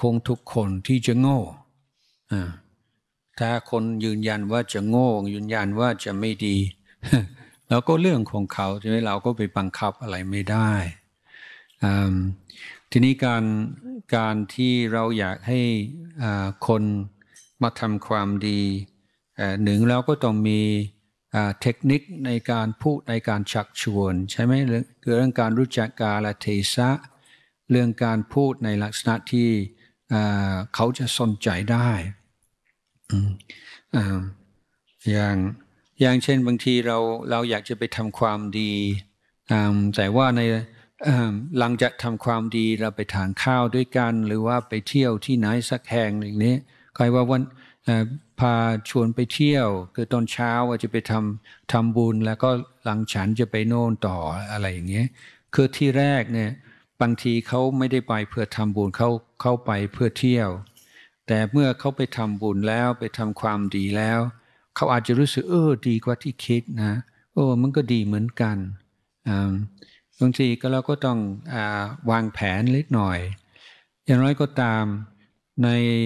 คงทุกคนที่จะโง่ถ้าคนยืนยันว่าจะโง่ยืนยันว่าจะไม่ดี แล้วก็เรื่องของเขาใช่ไหมเราก็ไปบังคับอะไรไม่ได้ทีนี้การที่เราอยากให้คนมาทำความดีหนึ่งเราก็ต้องมีเทคนิคในการพูดในการชักชวนใช่ไหมเรื่องการรู้จักกาลเทศะเรื่องการพูดในลักษณะที่เขาจะสนใจได้อย่างเช่นบางทีเราอยากจะไปทำความดีแต่ว่าหลังจากทำความดีเราไปทานข้าวด้วยกันหรือว่าไปเที่ยวที่ไหนสักแห่งอย่างนี้ใครว่าวันพาชวนไปเที่ยวคือตอนเช้าว่าจะไปทำบุญแล้วก็หลังฉันจะไปโน่นต่ออะไรอย่างเงี้ยคือที่แรกเนี่ยบางทีเขาไม่ได้ไปเพื่อทำบุญเขาไปเพื่อเที่ยวแต่เมื่อเขาไปทำบุญแล้วไปทำความดีแล้วเขาอาจจะรู้สึกดีกว่าที่คิดนะมันก็ดีเหมือนกันบางทีก็เราก็ต้องวางแผนเล็กหน่อยอย่างน้อยก็ตามใน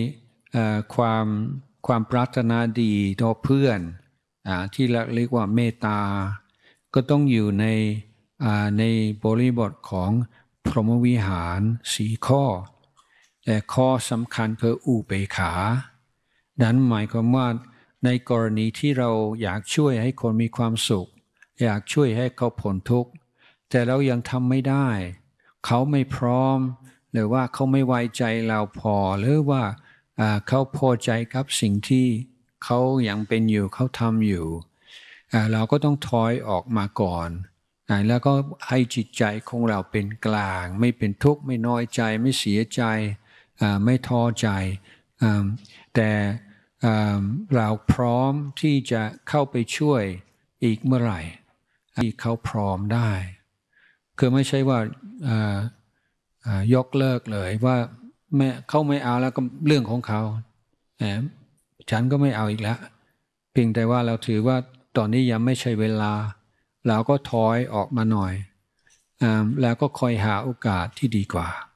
ความปรารถนาดีต่อเพื่อนที่เราเรียกว่าเมตตาก็ต้องอยู่ในบริบทของพรหมวิหาร4 ข้อแต่ข้อสำคัญคืออุเบกขานั้นหมายความว่าในกรณีที่เราอยากช่วยให้คนมีความสุขอยากช่วยให้เขาพ้นทุกข์แต่เรายังทำไม่ได้เขาไม่พร้อมหรือว่าเขาไม่ไว้ใจเราพอหรือว่าเขาพอใจกับสิ่งที่เขายังเป็นอยู่เขาทำอยู่เราก็ต้องถอยออกมาก่อนแล้วก็ให้จิตใจของเราเป็นกลางไม่เป็นทุกข์ไม่น้อยใจไม่เสียใจไม่ท้อใจแต่เราพร้อมที่จะเข้าไปช่วยอีกเมื่อไหร่ที่เขาพร้อมได้คือไม่ใช่ว่ายกเลิกเลยว่าเขาไม่เอาแล้วก็เรื่องของเขาฉันก็ไม่เอาอีกแล้วเพียงแต่ว่าเราถือว่าตอนนี้ยังไม่ใช่เวลาเราก็ถอยออกมาหน่อยแล้วก็คอยหาโอกาสที่ดีกว่า